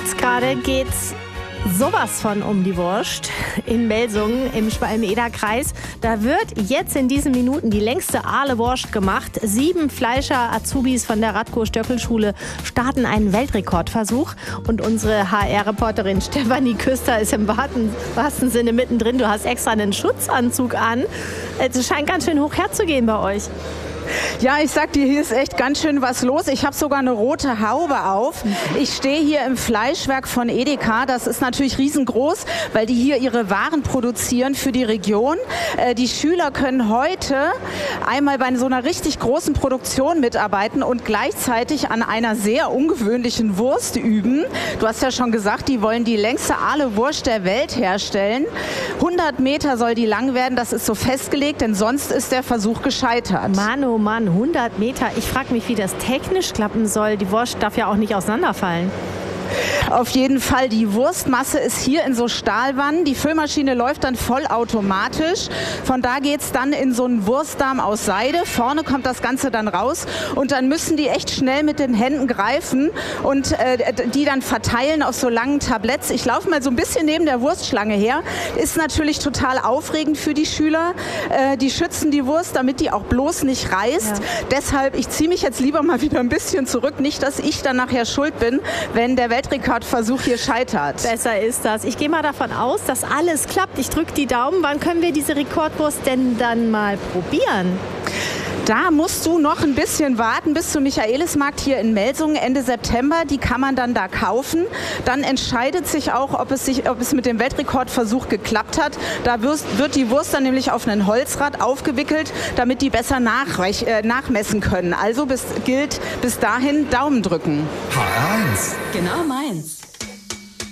Jetzt gerade geht's sowas von um die Wurst in Melsungen im Schwalm-Eder-Kreis. Da wird jetzt in diesen Minuten die längste Ahle-Wurst gemacht. 7 Fleischer-Azubis von der Radko-Stöckel-Schule starten einen Weltrekordversuch. Und unsere HR-Reporterin Stefanie Küster ist im wahrsten Sinne mittendrin. Du hast extra einen Schutzanzug an. Es scheint ganz schön hoch herzugehen bei euch. Ja, ich sag dir, hier ist echt ganz schön was los. Ich habe sogar eine rote Haube auf. Ich stehe hier im Fleischwerk von Edeka. Das ist natürlich riesengroß, weil die hier ihre Waren produzieren für die Region. Die Schüler können heute einmal bei so einer richtig großen Produktion mitarbeiten und gleichzeitig an einer sehr ungewöhnlichen Wurst üben. Du hast ja schon gesagt, die wollen die längste Ahle-Wurst der Welt herstellen. 100 Meter soll die lang werden, das ist so festgelegt, denn sonst ist der Versuch gescheitert. Mann, oh Mann, 100 Meter. Ich frage mich, wie das technisch klappen soll. Die Wurst darf ja auch nicht auseinanderfallen. Auf jeden Fall, die Wurstmasse ist hier in so Stahlwannen. Die Füllmaschine läuft dann vollautomatisch. Von da geht es dann in so einen Wurstdarm aus Seide. Vorne kommt das Ganze dann raus und dann müssen die echt schnell mit den Händen greifen und die dann verteilen auf so langen Tabletts. Ich laufe mal so ein bisschen neben der Wurstschlange her. Ist natürlich total aufregend für die Schüler. Die schützen die Wurst, damit die auch bloß nicht reißt. Ja. Deshalb, ich ziehe mich jetzt lieber mal wieder ein bisschen zurück. Nicht, dass ich dann nachher schuld bin, wenn der Weltrekordversuch hier scheitert. Besser ist das. Ich gehe mal davon aus, dass alles klappt. Ich drücke die Daumen. Wann können wir diese Rekordwurst denn dann mal probieren? Da musst du noch ein bisschen warten bis zum Michaelismarkt hier in Melsungen Ende September. Die kann man dann da kaufen. Dann entscheidet sich auch, ob es mit dem Weltrekordversuch geklappt hat. Da wird die Wurst dann nämlich auf einen Holzrad aufgewickelt, damit die besser nachmessen können. Also gilt bis dahin Daumen drücken. HR1. Genau meins.